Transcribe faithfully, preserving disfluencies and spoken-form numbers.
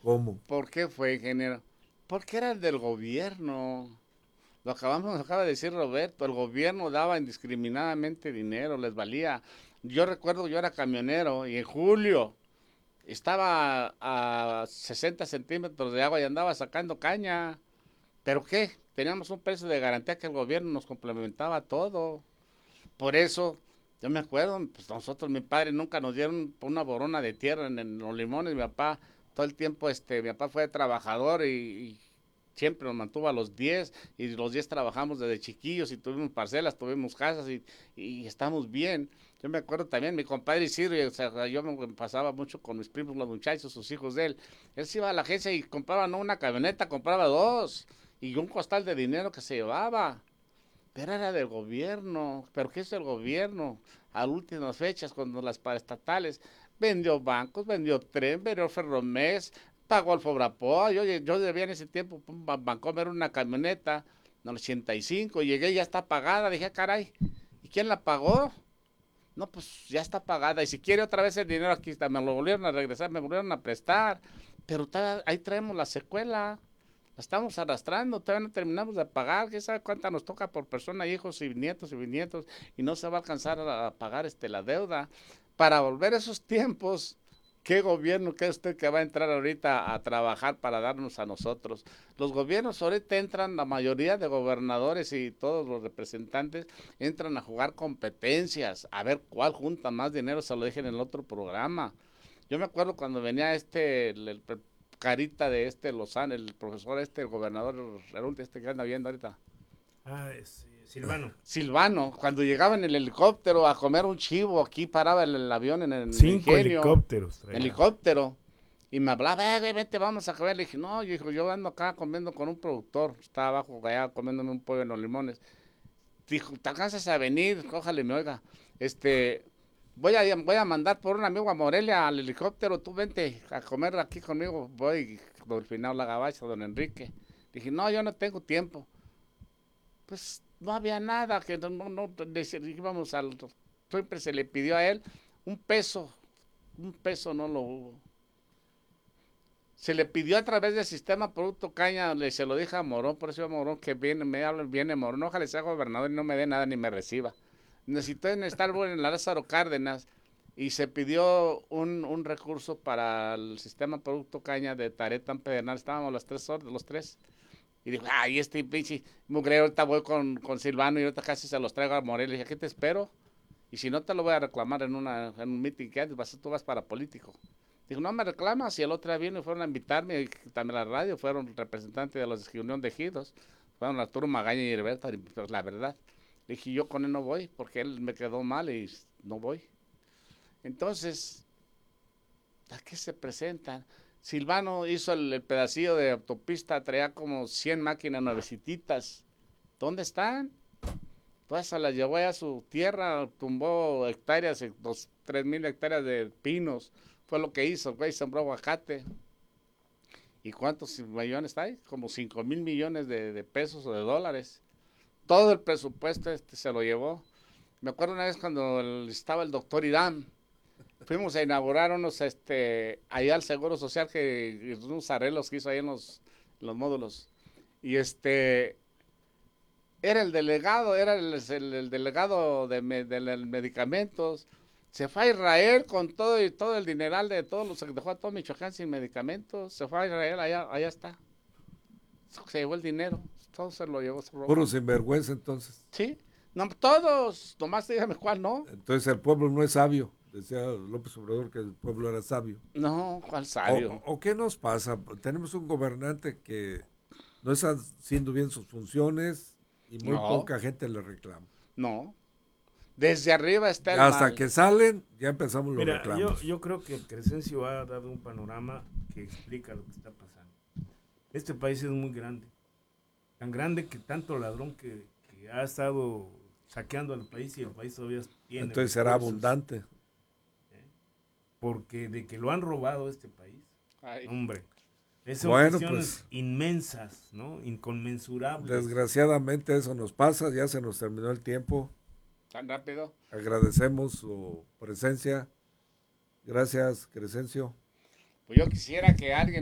¿Cómo? ¿Por qué fue, ingeniero? Porque era el del gobierno. Lo acabamos, lo acaba de decir Roberto, el gobierno daba indiscriminadamente dinero, les valía. Yo recuerdo, yo era camionero y en julio estaba a sesenta centímetros de agua y andaba sacando caña. ¿Pero qué? Teníamos un precio de garantía que el gobierno nos complementaba todo. Por eso, yo me acuerdo, pues nosotros, mi padre, nunca nos dieron una borona de tierra en, en los limones. Mi papá, todo el tiempo, este, mi papá fue trabajador y, y siempre nos mantuvo a los diez y los diez trabajamos desde chiquillos y tuvimos parcelas, tuvimos casas y, y estamos bien. Yo me acuerdo también, mi compadre Isidro, o sea, yo me pasaba mucho con mis primos, los muchachos, sus hijos de él. Él se iba a la agencia y compraba no una camioneta, compraba dos y un costal de dinero que se llevaba. Pero era del gobierno. ¿Pero qué es el gobierno? A últimas fechas, cuando las paraestatales vendió bancos, vendió tren, vendió Ferromés, pagó el Fobrapo. Yo, yo debía en ese tiempo, un Bancomer una camioneta, en el ochenta y cinco, llegué y ya está pagada. Dije, "Ah, caray, ¿y quién la pagó? No, pues ya está pagada. Y si quiere otra vez el dinero, aquí está. Me lo volvieron a regresar, me volvieron a prestar. Pero ta- ahí traemos la secuela. La estamos arrastrando, todavía no terminamos de pagar, quién sabe cuánta nos toca por persona, hijos y nietos y bisnietos, y no se va a alcanzar a, a pagar este la deuda. Para volver a esos tiempos, ¿qué gobierno cree usted que va a entrar ahorita a trabajar para darnos a nosotros? Los gobiernos ahorita entran, la mayoría de gobernadores y todos los representantes entran a jugar competencias, a ver cuál junta más dinero, se lo dije en el otro programa. Yo me acuerdo cuando venía este, el, el carita de este Lozano, el profesor este, el gobernador Raúl, este que anda viendo ahorita. Ah, es eh, Silvano. Silvano, cuando llegaba en el helicóptero a comer un chivo, aquí paraba el, el avión en el Cinco ingenio, helicópteros traía. helicóptero, y me hablaba, eh, vente, vamos a comer. Le dije, no, yo, dijo, yo ando acá comiendo con un productor, estaba abajo allá comiéndome un pollo en los limones. Dijo, te alcanzas a venir, ojalá me oiga. Este, voy a, voy a mandar por un amigo a Morelia al helicóptero, tú vente a comer aquí conmigo. Voy, al final la gabacha, don Enrique. Dije, no, yo no tengo tiempo. Pues no había nada, que no, no, no íbamos al, siempre se le pidió a él un peso, un peso no lo hubo. Se le pidió a través del sistema Producto Caña, le, se lo dije a Morón, por eso yo a Morón que viene, me habla, viene Morón, ojalá sea gobernador y no me dé nada ni me reciba. Necesito estar en la Lázaro Cárdenas y se pidió un, un recurso para el sistema Producto Caña de Taretan Pedernal, estábamos los tres sordos, los tres. Y dijo, ay, este pinche mugre, ahorita voy con, con Silvano y ahorita casi se los traigo a Morel. Le dije, ¿qué te espero? Y si no te lo voy a reclamar en, una, en un meeting que antes, vas, tú vas para político. Dijo, no me reclamas. Y el otro día vino y fueron a invitarme, y también a la radio, fueron representantes de los Unión de Ejidos, fueron Arturo Magaña y Heriberto, pues la verdad. Le dije, yo con él no voy, porque él me quedó mal y no voy. Entonces, ¿a qué se presentan? Silvano hizo el, el pedacillo de autopista, traía como cien máquinas nuevecitas. ¿Dónde están? Todas se las llevó a su tierra, tumbó hectáreas, dos, tres mil hectáreas de pinos. Fue lo que hizo, güey, sembró aguacate. ¿Y cuántos millones hay? Como cinco mil millones de, de pesos o de dólares. Todo el presupuesto este se lo llevó. Me acuerdo una vez cuando el, estaba el doctor Irán, fuimos a inaugurar unos, este, allá al Seguro Social, que unos arreglos que hizo ahí en los, en los módulos. Y este, era el delegado, era el, el, el delegado de, me, de, de medicamentos. Se fue a Israel con todo y todo el dineral de todos los que dejó a todo Michoacán sin medicamentos. Se fue a Israel, allá, allá está. Se llevó el dinero, todo se lo llevó, se Puro robó. sinvergüenza entonces. ¿Sí? No, todos, nomás dígame cuál no. Entonces el pueblo no es sabio. Decía López Obrador que el pueblo era sabio. No, cuál ¿O, sabio. o, o qué nos pasa? Tenemos un gobernante que no está haciendo bien sus funciones y muy No, poca gente le reclama. no. Desde arriba está el Hasta mal. que salen, ya empezamos los Mira, yo, reclamos. yo creo que Crescencio ha dado un panorama que explica lo que está pasando. Este país es muy grande. Tan grande que tanto ladrón que, que ha estado saqueando al país y el país todavía tiene Entonces será recursos. abundante. ¿eh? Porque de que lo han robado este país, Ay, hombre, es- son Bueno, cuestiones pues inmensas, ¿no? Inconmensurables. desgraciadamente eso nos pasa, ya se nos terminó el tiempo. tan rápido. Agradecemos su presencia. Gracias, Crescencio. Pues yo quisiera que alguien